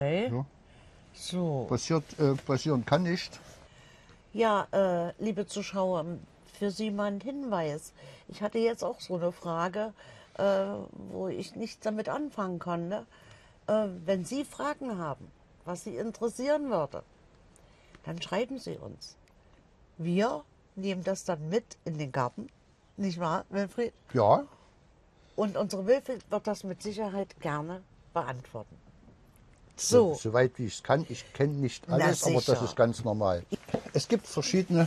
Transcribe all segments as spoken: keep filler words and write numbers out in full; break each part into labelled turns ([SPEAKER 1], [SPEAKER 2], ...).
[SPEAKER 1] Okay.
[SPEAKER 2] Ja.
[SPEAKER 1] So.
[SPEAKER 2] Passiert, äh, passieren kann nicht.
[SPEAKER 1] Ja, äh, liebe Zuschauer, für Sie mal ein Hinweis. Ich hatte jetzt auch so eine Frage, äh, wo ich nicht damit anfangen konnte. Äh, wenn Sie Fragen haben, was Sie interessieren würde, dann schreiben Sie uns. Wir nehmen das dann mit in den Garten, nicht wahr, Wilfried?
[SPEAKER 2] Ja,
[SPEAKER 1] Und unsere Wilfried wird das mit Sicherheit gerne beantworten.
[SPEAKER 2] so.
[SPEAKER 1] So,
[SPEAKER 2] Soweit wie ich es kann. Ich kenne nicht
[SPEAKER 1] Na,
[SPEAKER 2] alles, aber das
[SPEAKER 1] sicher.
[SPEAKER 2] ist ganz normal. Es gibt verschiedene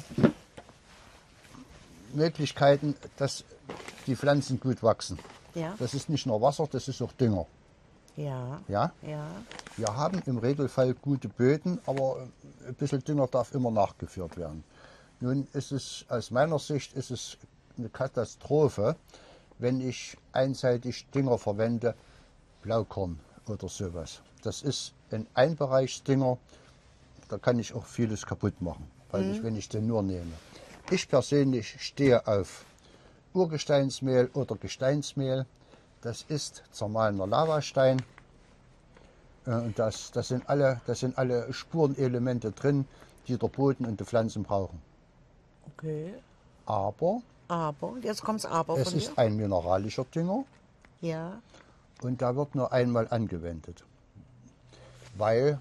[SPEAKER 2] Möglichkeiten, dass die Pflanzen gut wachsen.
[SPEAKER 1] ja,
[SPEAKER 2] Das ist nicht nur Wasser, das ist auch Dünger.
[SPEAKER 1] ja,
[SPEAKER 2] Ja?
[SPEAKER 1] ja,
[SPEAKER 2] Wir haben im Regelfall gute Böden, aber ein bisschen Dünger darf immer nachgeführt werden. Nun ist es aus meiner Sicht ist es eine Katastrophe, wenn ich einseitig Dünger verwende, Blaukorn oder sowas. Das ist ein Einbereichsdünger, da kann ich auch vieles kaputt machen, weil ich, wenn ich den nur nehme. Ich persönlich stehe auf Urgesteinsmehl oder Gesteinsmehl. Das ist zermahlener Lavastein. Äh, Und das, das, sind alle, das sind alle Spurenelemente drin, die der Boden und die Pflanzen brauchen.
[SPEAKER 1] okay.
[SPEAKER 2] Aber
[SPEAKER 1] Aber, jetzt kommt's Aber
[SPEAKER 2] es
[SPEAKER 1] von
[SPEAKER 2] ist
[SPEAKER 1] dir.
[SPEAKER 2] ein mineralischer Dünger
[SPEAKER 1] Ja,
[SPEAKER 2] und da wird nur einmal angewendet. Weil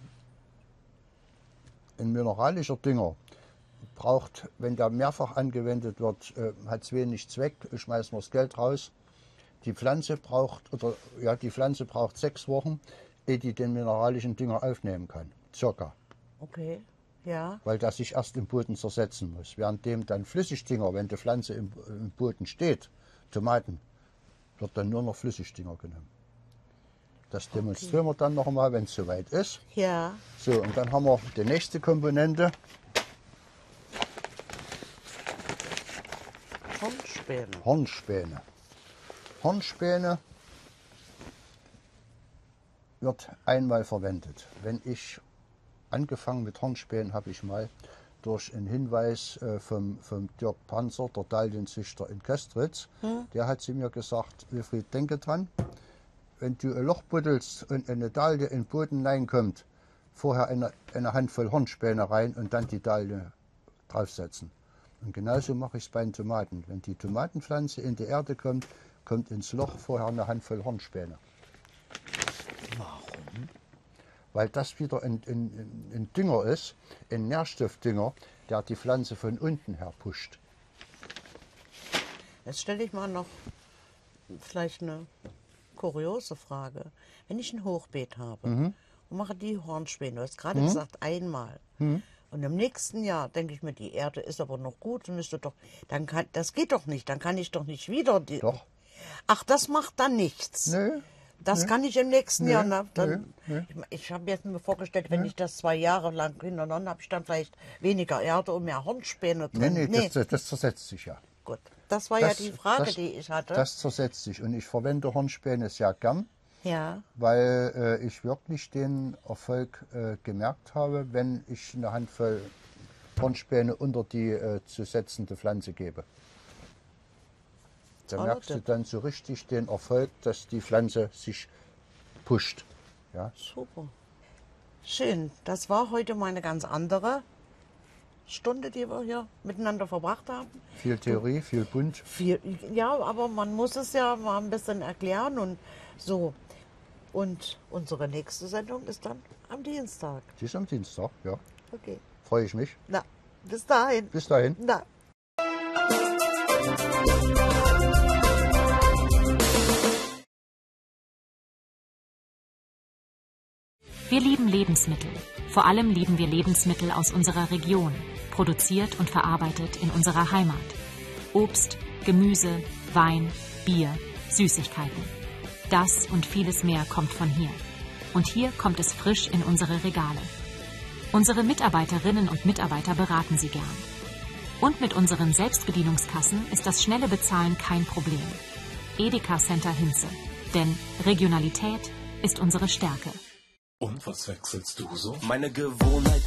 [SPEAKER 2] ein mineralischer Dünger braucht, wenn der mehrfach angewendet wird, äh, hat es wenig Zweck, schmeißen wir das Geld raus. Die Pflanze braucht, oder ja, die Pflanze braucht sechs Wochen, ehe die den mineralischen Dünger aufnehmen kann. Circa.
[SPEAKER 1] okay. Ja,
[SPEAKER 2] Weil das sich erst im Boden zersetzen muss. Währenddem dann Flüssigdünger, wenn die Pflanze im, im Boden steht, Tomaten, wird dann nur noch Flüssigdünger genommen. Das demonstrieren wir dann noch mal, wenn es soweit ist.
[SPEAKER 1] ja,
[SPEAKER 2] So, und dann haben wir die nächste Komponente.
[SPEAKER 1] Hornspäne.
[SPEAKER 2] Hornspäne. Hornspäne wird einmal verwendet. Wenn ich angefangen mit Hornspänen habe ich mal durch einen Hinweis äh, vom, vom Dirk Panzer, der Dahlienzüchter in Köstritz, hm? Der hat zu mir gesagt, Wilfried, denke dran, wenn du ein Loch buddelst und eine Dahlie in den Boden reinkommt, vorher eine, eine Handvoll Hornspäne rein und dann die Dahlie draufsetzen. Und genauso mache ich es bei den Tomaten. Wenn die Tomatenpflanze in die Erde kommt, kommt ins Loch vorher eine Handvoll Hornspäne.
[SPEAKER 1] Warum?
[SPEAKER 2] Weil das wieder ein, ein, ein Dünger ist, ein Nährstoffdünger, der die Pflanze von unten her pusht.
[SPEAKER 1] Jetzt stelle ich mal noch vielleicht eine kuriose Frage. Wenn ich ein Hochbeet habe
[SPEAKER 2] Mhm.
[SPEAKER 1] und mache die Hornspäne, du hast gerade
[SPEAKER 2] Mhm.
[SPEAKER 1] gesagt, einmal.
[SPEAKER 2] Mhm.
[SPEAKER 1] Und im nächsten Jahr denke ich mir, die Erde ist aber noch gut, müsste doch, dann kann, das geht doch nicht, dann kann ich doch nicht wieder die.
[SPEAKER 2] Doch.
[SPEAKER 1] Ach, das macht dann nichts.
[SPEAKER 2] Nö.
[SPEAKER 1] Das
[SPEAKER 2] Nö.
[SPEAKER 1] kann ich im nächsten
[SPEAKER 2] Nö,
[SPEAKER 1] Jahr. Ne? Dann,
[SPEAKER 2] nö, nö.
[SPEAKER 1] Ich, ich habe jetzt mir vorgestellt, wenn ich das zwei Jahre lang hintereinander habe, ich dann vielleicht weniger Erde und mehr Hornspäne
[SPEAKER 2] Nee,
[SPEAKER 1] drin.
[SPEAKER 2] nee,
[SPEAKER 1] Nee,
[SPEAKER 2] Das, das zersetzt sich ja.
[SPEAKER 1] gut. Das war
[SPEAKER 2] Das,
[SPEAKER 1] ja die Frage,
[SPEAKER 2] das,
[SPEAKER 1] die ich hatte.
[SPEAKER 2] Das zersetzt sich. Und ich verwende Hornspäne sehr gern,
[SPEAKER 1] ja,
[SPEAKER 2] weil äh, ich wirklich den Erfolg äh, gemerkt habe, wenn ich eine Handvoll Hornspäne unter die äh, zu setzende Pflanze gebe. Da
[SPEAKER 1] Toller
[SPEAKER 2] merkst du
[SPEAKER 1] Tipp.
[SPEAKER 2] dann so richtig den Erfolg, dass die Pflanze sich pusht. Ja?
[SPEAKER 1] super. Schön. Das war heute mal eine ganz andere Stunde, die wir hier miteinander verbracht haben.
[SPEAKER 2] Viel Theorie, viel bunt.
[SPEAKER 1] Viel, ja, aber man muss es ja mal ein bisschen erklären und so. Und unsere nächste Sendung ist dann am Dienstag.
[SPEAKER 2] Die ist am Dienstag, ja.
[SPEAKER 1] Okay.
[SPEAKER 2] Freue ich mich.
[SPEAKER 1] Na, bis dahin.
[SPEAKER 2] Bis dahin.
[SPEAKER 1] Na.
[SPEAKER 3] Wir lieben Lebensmittel. Vor allem lieben wir Lebensmittel aus unserer Region, produziert und verarbeitet in unserer Heimat. Obst, Gemüse, Wein, Bier, Süßigkeiten. Das und vieles mehr kommt von hier. Und hier kommt es frisch in unsere Regale. Unsere Mitarbeiterinnen und Mitarbeiter beraten Sie gern. Und mit unseren Selbstbedienungskassen ist das schnelle Bezahlen kein Problem. Edeka Center Hinze. Denn Regionalität ist unsere Stärke.
[SPEAKER 4] Und was wechselst du so?
[SPEAKER 5] Meine Gewohnheit